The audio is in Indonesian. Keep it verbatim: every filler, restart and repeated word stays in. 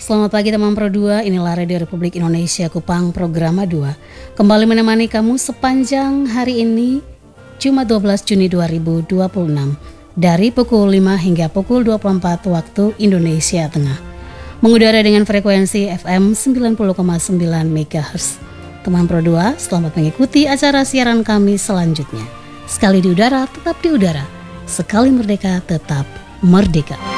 Selamat pagi teman Pro dua, inilah Radio Republik Indonesia Kupang Programa dua. Kembali menemani kamu sepanjang hari ini, Jumat dua belas Juni dua ribu dua puluh enam, dari pukul lima hingga pukul dua puluh empat waktu Indonesia Tengah. Mengudara dengan frekuensi F M sembilan puluh koma sembilan megahertz. Teman Pro dua, selamat mengikuti acara siaran kami selanjutnya. Sekali di udara, tetap di udara. Sekali merdeka, tetap merdeka.